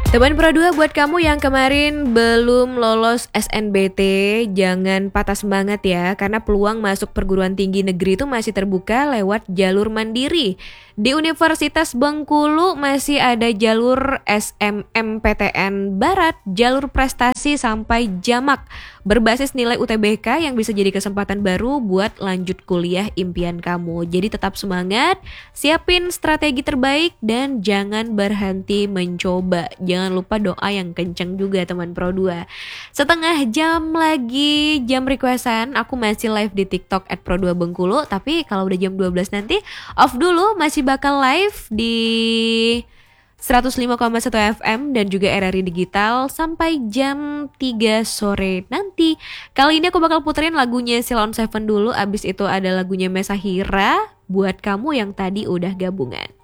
Teman Pro 2, buat kamu yang kemarin belum lolos SNBT, jangan patah semangat ya, karena peluang masuk perguruan tinggi negeri itu masih terbuka lewat jalur mandiri. Di Universitas Bengkulu masih ada jalur SMMPTN Barat, jalur prestasi sampai jamak, berbasis nilai UTBK yang bisa jadi kesempatan baru buat lanjut kuliah impian kamu. Jadi tetap semangat, siapin strategi terbaik, dan jangan berhenti mencoba. Jangan lupa doa yang kenceng juga teman Pro 2. Setengah jam lagi jam requestan, aku masih live di TikTok @pro2bengkulu. Tapi kalau udah jam 12 nanti off dulu, masih bakal live di 105,1 FM dan juga RRI Digital sampai jam 3 sore nanti. Kali ini aku bakal puterin lagunya Sheila on 7 dulu, abis itu ada lagunya Mesa Hira buat kamu yang tadi udah gabungan.